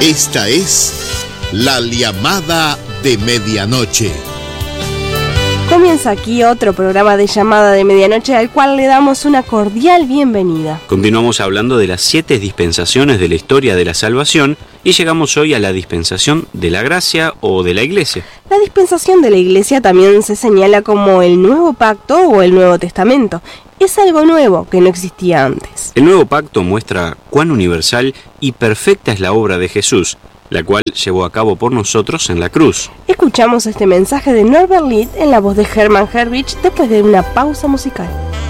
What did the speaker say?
Esta es La Llamada de Medianoche. Comienza aquí otro programa de Llamada de Medianoche al cual le damos una cordial bienvenida. Continuamos hablando de las 7 dispensaciones de la historia de la salvación y llegamos hoy a la dispensación de la gracia o de la Iglesia. La dispensación de la Iglesia también se señala como el Nuevo Pacto o el Nuevo Testamento. Es algo nuevo que no existía antes. El Nuevo Pacto muestra cuán universal y perfecta es la obra de Jesús, la cual llevó a cabo por nosotros en la cruz. Escuchamos este mensaje de Norbert Lied en la voz de Hermann Herrich después de una pausa musical.